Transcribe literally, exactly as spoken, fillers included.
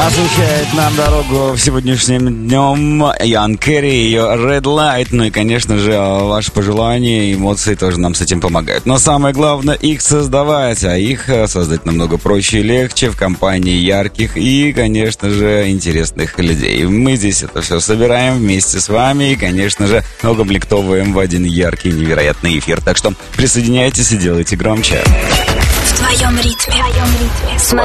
Освещает нам дорогу в сегодняшнем днем Ян Керри, ее Red Light. Ну и, конечно же, ваши пожелания и эмоции тоже нам с этим помогают. Но самое главное, их создавать, а их создать намного проще и легче в компании ярких и, конечно же, интересных людей. Мы здесь это все собираем вместе с вами и, конечно же, укомплектовываем в один яркий, невероятный эфир. Так что присоединяйтесь и делайте громче. В твоем ритме. В твоем ритме. Смотри.